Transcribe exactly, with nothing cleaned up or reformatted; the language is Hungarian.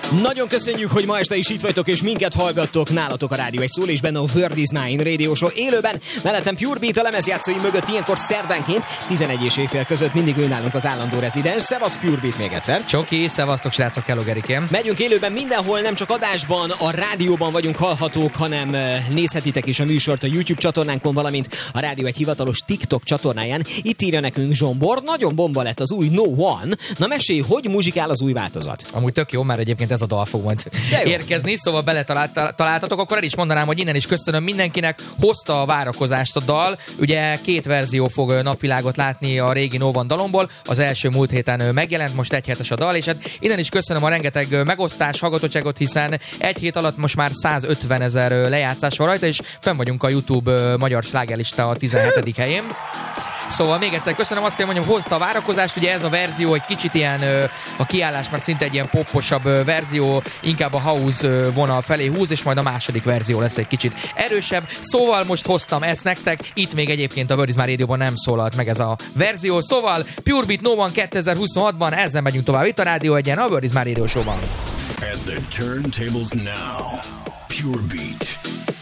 Nagyon köszönjük, hogy ma este is itt vagytok, és minket hallgattok. Nálatok a rádió egy szól, és benne a Word is Mine Radio Show élőben. Mellettem Pure Beat a lemezjátszói mögött ilyenkor szerdánként tizenegy és éjfél között mindig ő nálunk az állandó rezidens. Szevasz Pure Beat még egyszer. Csoki, szevasztok srácok, hello Gerikém. Megyünk élőben mindenhol, nem csak adásban, a rádióban vagyunk hallhatók, hanem nézhetitek is a műsort a YouTube csatornánkon, valamint a rádió egy hivatalos TikTok csatornáján. Itt írja nekünk Zsombor, nagyon bomba lett az új No One. Na mesélj, hogy muzsikál az új változat? Amúgy tök jó, mert egyébként ez a dal fog majd érkezni, szóval beletaláltatok. Akkor el is mondanám, hogy innen is köszönöm mindenkinek, hozta a várakozást a dal. Ugye két verzió fog napvilágot látni a régi No One dalomból. Az első múlt héten megjelent, most egy hetes a dal, és hát innen is köszönöm a rengeteg megosztás, hallgatottságot, hiszen egy hét alatt most már százötven ezer lejátszás van rajta, és fenn vagyunk a YouTube magyar slágerlista a tizenhetedik helyén. Szóval még egyszer köszönöm, azt kell mondjam, hozta a várakozást, ugye ez a verzió egy kicsit ilyen, a kiállás már szinte egy ilyen popposabb verzió, inkább a house vonal felé húz, és majd a második verzió lesz egy kicsit erősebb. Szóval most hoztam ezt nektek, itt még egyébként a Word is Mine Radio-ban nem szólalt meg ez a verzió, szóval Pure Beat No One kétezer-huszonhatban, ezzel megyünk tovább itt a Rádió egyen, a Word is Mine Radio Show-ban. At the turntables now, Pure Beat.